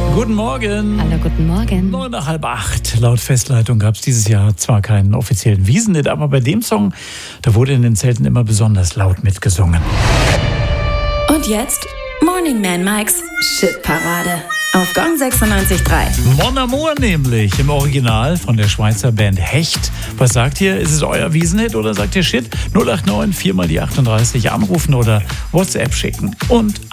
Guten Morgen. Hallo, guten Morgen. 7:45. Laut Festleitung gab es dieses Jahr zwar keinen offiziellen Wiesenlied, aber bei dem Song, da wurde in den Zelten immer besonders laut mitgesungen. Und jetzt Morning Man Mikes Shitparade auf Gong 96.3. Mon Amour nämlich, im Original von der Schweizer Band Hecht. Was sagt ihr? Ist es euer Wiesenhit oder sagt ihr Shit? 089 4 mal die 38 anrufen oder WhatsApp schicken. Und